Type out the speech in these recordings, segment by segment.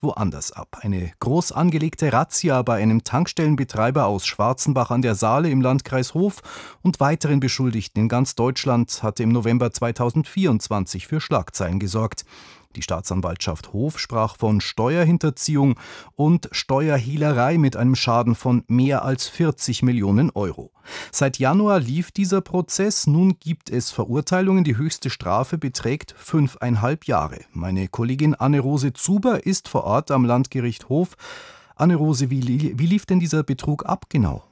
woanders ab. Eine groß angelegte Razzia bei einem Tankstellenbetreiber aus Schwarzenbach an der Saale im Landkreis Hof und weiteren Beschuldigten in ganz Deutschland hatte im November 2024 für Schlagzeilen gesorgt. Die Staatsanwaltschaft Hof sprach von Steuerhinterziehung und Steuerhehlerei mit einem Schaden von mehr als 40 Millionen Euro. Seit Januar lief dieser Prozess. Nun gibt es Verurteilungen. Die höchste Strafe beträgt 5,5 Jahre. Meine Kollegin Anne-Rose Zuber ist vor Ort am Landgericht Hof. Anne-Rose, wie lief denn dieser Betrug ab genau?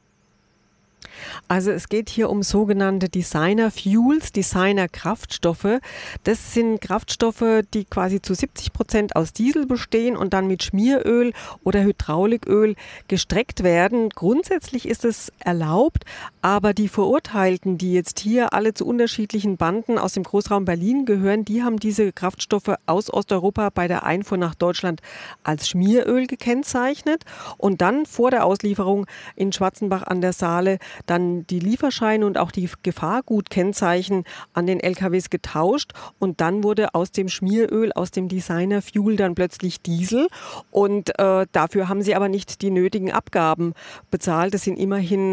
Also es geht hier um sogenannte Designer Fuels, Designer Kraftstoffe. Das sind Kraftstoffe, die quasi zu 70% aus Diesel bestehen und dann mit Schmieröl oder Hydrauliköl gestreckt werden. Grundsätzlich ist es erlaubt, aber die Verurteilten, die jetzt hier alle zu unterschiedlichen Banden aus dem Großraum Berlin gehören, die haben diese Kraftstoffe aus Osteuropa bei der Einfuhr nach Deutschland als Schmieröl gekennzeichnet und dann vor der Auslieferung in Schwarzenbach an der Saale dann die Lieferscheine und auch die Gefahrgutkennzeichen an den LKWs getauscht und dann wurde aus dem Schmieröl, aus dem Designer Fuel dann plötzlich Diesel und dafür haben sie aber nicht die nötigen Abgaben bezahlt. Das sind immerhin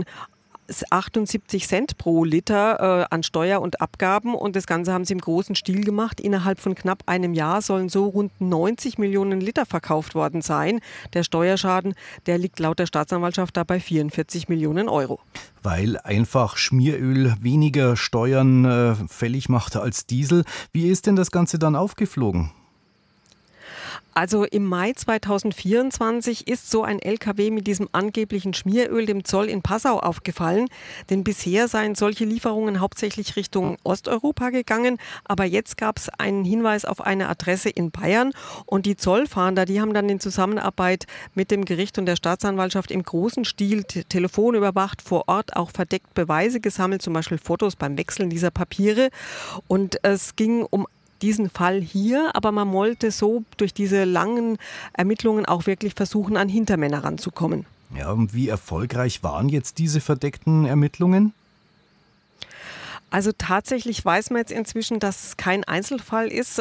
78 Cent pro Liter an Steuer und Abgaben und das Ganze haben sie im großen Stil gemacht. Innerhalb von knapp einem Jahr sollen so rund 90 Millionen Liter verkauft worden sein. Der Steuerschaden, der liegt laut der Staatsanwaltschaft dabei 44 Millionen Euro. Weil einfach Schmieröl weniger Steuern fällig macht als Diesel. Wie ist denn das Ganze dann aufgeflogen? Also im Mai 2024 ist so ein LKW mit diesem angeblichen Schmieröl dem Zoll in Passau aufgefallen. Denn bisher seien solche Lieferungen hauptsächlich Richtung Osteuropa gegangen. Aber jetzt gab es einen Hinweis auf eine Adresse in Bayern. Und die Zollfahnder, die haben dann in Zusammenarbeit mit dem Gericht und der Staatsanwaltschaft im großen Stil Telefon überwacht, vor Ort auch verdeckt Beweise gesammelt, zum Beispiel Fotos beim Wechseln dieser Papiere. Und es ging um diesen Fall hier, aber man wollte so durch diese langen Ermittlungen auch wirklich versuchen, an Hintermänner ranzukommen. Ja, und wie erfolgreich waren jetzt diese verdeckten Ermittlungen? Also tatsächlich weiß man jetzt inzwischen, dass es kein Einzelfall ist,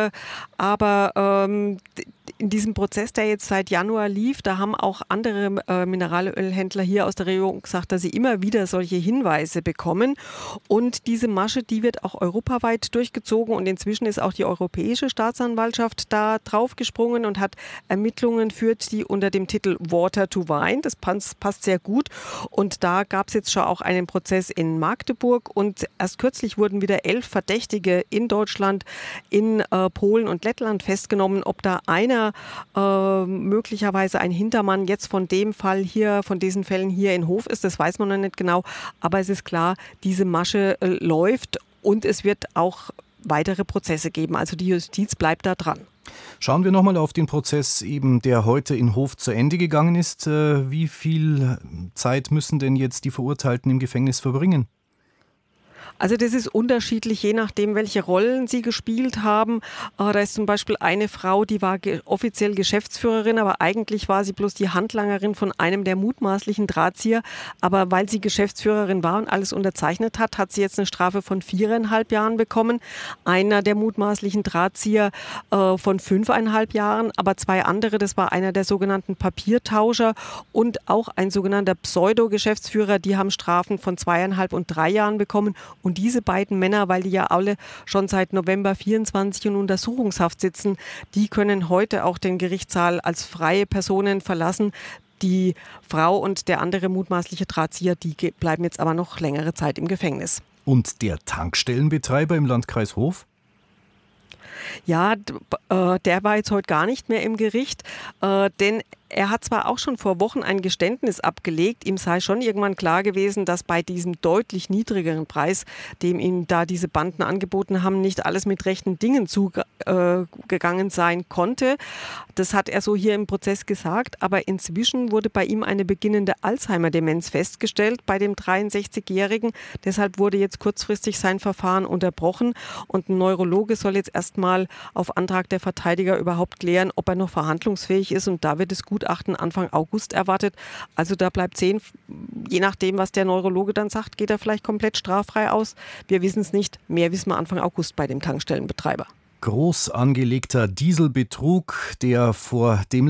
aber in diesem Prozess, der jetzt seit Januar lief, da haben auch andere Mineralölhändler hier aus der Region gesagt, dass sie immer wieder solche Hinweise bekommen. Und diese Masche, die wird auch europaweit durchgezogen und inzwischen ist auch die Europäische Staatsanwaltschaft da draufgesprungen und hat Ermittlungen führt, die unter dem Titel Water to Wine, das passt sehr gut. Und da gab es jetzt schon auch einen Prozess in Magdeburg und erst kürzlich wurden wieder 11 Verdächtige in Deutschland, in Polen und Lettland festgenommen. Ob da einer möglicherweise ein Hintermann jetzt von dem Fall hier, von diesen Fällen hier in Hof ist, das weiß man noch nicht genau. Aber es ist klar, diese Masche läuft und es wird auch weitere Prozesse geben. Also die Justiz bleibt da dran. Schauen wir nochmal auf den Prozess, der heute in Hof zu Ende gegangen ist. Wie viel Zeit müssen denn jetzt die Verurteilten im Gefängnis verbringen? Also das ist unterschiedlich, je nachdem, welche Rollen sie gespielt haben. Da ist zum Beispiel eine Frau, die war offiziell Geschäftsführerin, aber eigentlich war sie bloß die Handlangerin von einem der mutmaßlichen Drahtzieher. Aber weil sie Geschäftsführerin war und alles unterzeichnet hat, hat sie jetzt eine Strafe von 4,5 Jahren bekommen. Einer der mutmaßlichen Drahtzieher von 5,5 Jahren, aber zwei andere, das war einer der sogenannten Papiertauscher und auch ein sogenannter Pseudo-Geschäftsführer, die haben Strafen von 2,5 und 3 Jahren bekommen. Und diese beiden Männer, weil die ja alle schon seit November 24 in Untersuchungshaft sitzen, die können heute auch den Gerichtssaal als freie Personen verlassen. Die Frau und der andere mutmaßliche Drahtzieher, die bleiben jetzt aber noch längere Zeit im Gefängnis. Und der Tankstellenbetreiber im Landkreis Hof? Ja, der war jetzt heute gar nicht mehr im Gericht, denn er hat zwar auch schon vor Wochen ein Geständnis abgelegt, ihm sei schon irgendwann klar gewesen, dass bei diesem deutlich niedrigeren Preis, dem ihm da diese Banden angeboten haben, nicht alles mit rechten Dingen zugegangen sein konnte. Das hat er so hier im Prozess gesagt, aber inzwischen wurde bei ihm eine beginnende Alzheimer-Demenz festgestellt bei dem 63-Jährigen. Deshalb wurde jetzt kurzfristig sein Verfahren unterbrochen und ein Neurologe soll jetzt erstmal auf Antrag der Verteidiger überhaupt klären, ob er noch verhandlungsfähig ist und da wird es Gutachten Anfang August erwartet. Also da bleibt sehen, je nachdem, was der Neurologe dann sagt, geht er vielleicht komplett straffrei aus. Wir wissen es nicht. Mehr wissen wir Anfang August bei dem Tankstellenbetreiber. Groß angelegter Dieselbetrug, der vor dem